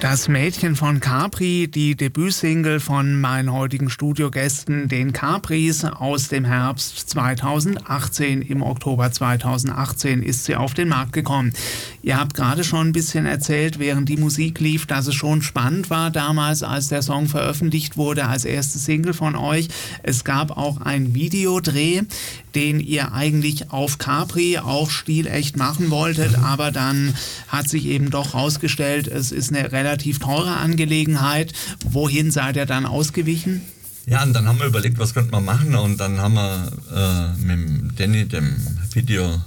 Das Mädchen von Capri, die Debütsingle von meinen heutigen Studiogästen, den Capris, aus dem Herbst 2018. Im Oktober 2018 ist sie auf den Markt gekommen. Ihr habt gerade schon ein bisschen erzählt, während die Musik lief, dass es schon spannend war damals, als der Song veröffentlicht wurde, als erste Single von euch. Es gab auch einen Videodreh, den ihr eigentlich auf Capri auch stilecht machen wolltet, aber dann hat sich eben doch herausgestellt, es ist eine relativ teure Angelegenheit. Wohin seid ihr dann ausgewichen? Ja, und dann haben wir überlegt, was könnte man machen, und dann haben wir mit dem Danny, dem Video,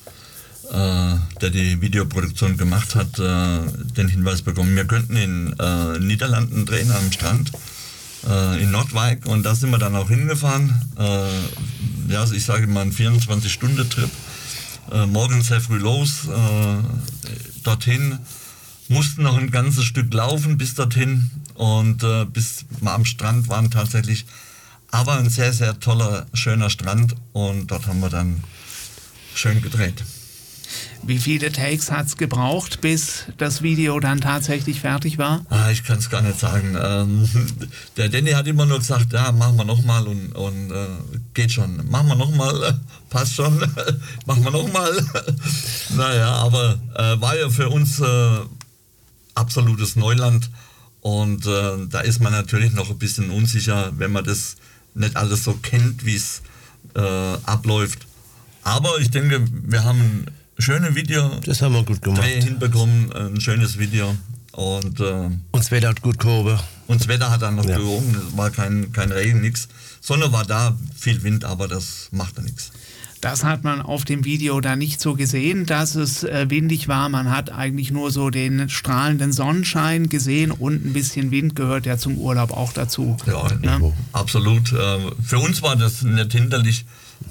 der die Videoproduktion gemacht hat, den Hinweis bekommen, wir könnten in Niederlanden drehen am Strand, in Noordwijk, und da sind wir dann auch hingefahren. Ja, also ich sage mal ein 24-Stunden-Trip. Morgens sehr früh los, dorthin, mussten noch ein ganzes Stück laufen bis dorthin, und bis wir am Strand waren tatsächlich, aber ein sehr, sehr toller, schöner Strand, und dort haben wir dann schön gedreht. Wie viele Takes hat es gebraucht, bis das Video dann tatsächlich fertig war? Ich kann es gar nicht sagen. Der Danny hat immer nur gesagt, ja, machen wir nochmal und geht schon. Machen wir nochmal, passt schon, machen wir nochmal. Naja, aber war ja für uns absolutes Neuland, und da ist man natürlich noch ein bisschen unsicher, wenn man das nicht alles so kennt, wie es abläuft. Aber ich denke, wir haben schöne Video. Das haben wir gut gemacht. Hinbekommen, ein schönes Video. Und das Wetter hat gut gehoben. Und das Wetter hat dann noch gehoben. Es war kein Regen, nichts. Sonne war da, viel Wind, aber das machte nichts. Das hat man auf dem Video da nicht so gesehen, dass es windig war. Man hat eigentlich nur so den strahlenden Sonnenschein gesehen, und ein bisschen Wind gehört ja zum Urlaub auch dazu. Ja, ne? Absolut. Für uns war das nicht hinderlich.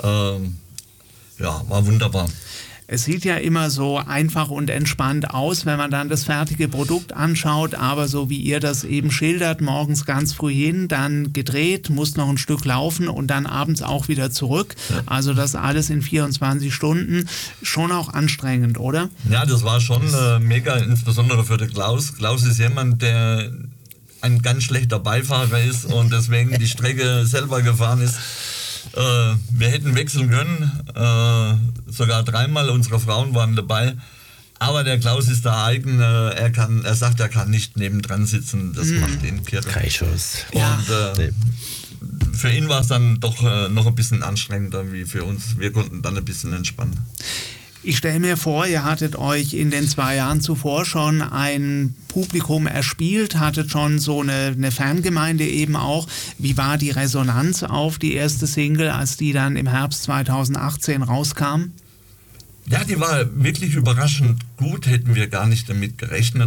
Ja, war wunderbar. Es sieht ja immer so einfach und entspannt aus, wenn man dann das fertige Produkt anschaut, aber so wie ihr das eben schildert, morgens ganz früh hin, dann gedreht, muss noch ein Stück laufen und dann abends auch wieder zurück. Ja. Also das alles in 24 Stunden, schon auch anstrengend, oder? Ja, das war schon mega, insbesondere für den Klaus. Klaus ist jemand, der ein ganz schlechter Beifahrer ist und deswegen die Strecke selber gefahren ist. Wir hätten wechseln können, sogar 3-mal, unsere Frauen waren dabei, aber der Klaus ist da eigen, er sagt, er kann nicht nebendran sitzen, das macht ihn kirre. Kein Schuss. Und für ihn war es dann doch noch ein bisschen anstrengender wie für uns, wir konnten dann ein bisschen entspannen. Ich stelle mir vor, ihr hattet euch in den 2 Jahren zuvor schon ein Publikum erspielt, hattet schon so eine Fangemeinde eben auch. Wie war die Resonanz auf die erste Single, als die dann im Herbst 2018 rauskam? Ja, die war wirklich überraschend gut, hätten wir gar nicht damit gerechnet.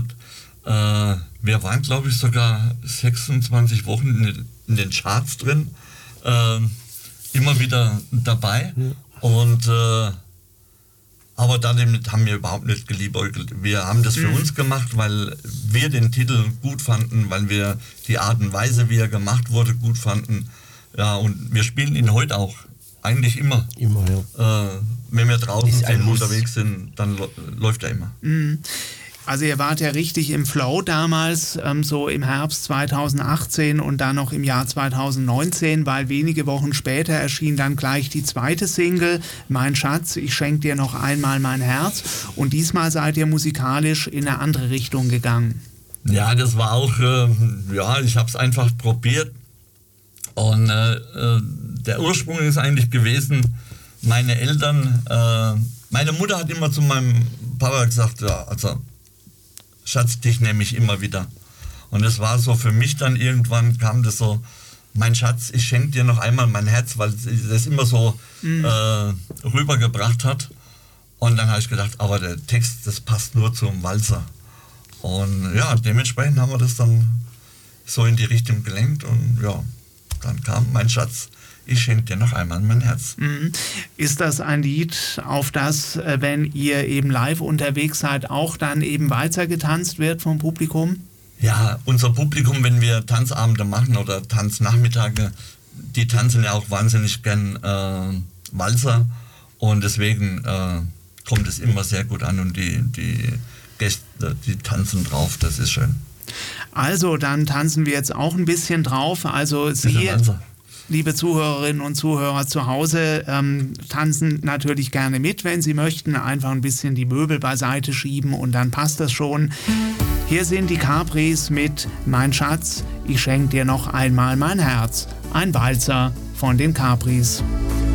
Wir waren, glaube ich, sogar 26 Wochen in den Charts drin, immer wieder dabei, und aber damit haben wir überhaupt nicht geliebäugelt. Wir haben das für uns gemacht, weil wir den Titel gut fanden, weil wir die Art und Weise, wie er gemacht wurde, gut fanden. Ja, und wir spielen ihn heute auch. Eigentlich immer. Immer, ja. Wenn wir draußen sind, unterwegs sind, dann läuft er immer. Also ihr wart ja richtig im Flow damals, so im Herbst 2018 und dann noch im Jahr 2019, weil wenige Wochen später erschien dann gleich die zweite Single, Mein Schatz, ich schenk dir noch einmal mein Herz, und diesmal seid ihr musikalisch in eine andere Richtung gegangen. Ja, das war auch, ich habe es einfach probiert, und der Ursprung ist eigentlich gewesen, meine Eltern, meine Mutter hat immer zu meinem Papa gesagt, ja, also Schatz, dich nehme ich immer wieder. Und es war so für mich dann irgendwann, kam das so, mein Schatz, ich schenke dir noch einmal mein Herz, weil sie das immer so rübergebracht hat. Und dann habe ich gedacht, aber der Text, das passt nur zum Walzer. Und ja, dementsprechend haben wir das dann so in die Richtung gelenkt, und ja, dann kam mein Schatz, ich schenke dir noch einmal mein Herz. Ist das ein Lied, auf das, wenn ihr eben live unterwegs seid, auch dann eben Walzer getanzt wird vom Publikum? Ja, unser Publikum, wenn wir Tanzabende machen oder Tanznachmittage, die tanzen ja auch wahnsinnig gern Walzer, und deswegen kommt es immer sehr gut an, und die Gäste, die tanzen drauf, das ist schön. Also, dann tanzen wir jetzt auch ein bisschen drauf. Also Sie, liebe Zuhörerinnen und Zuhörer zu Hause, tanzen natürlich gerne mit, wenn Sie möchten. Einfach ein bisschen die Möbel beiseite schieben und dann passt das schon. Hier sind die Capris mit Mein Schatz, ich schenk dir noch einmal mein Herz. Ein Walzer von den Capris.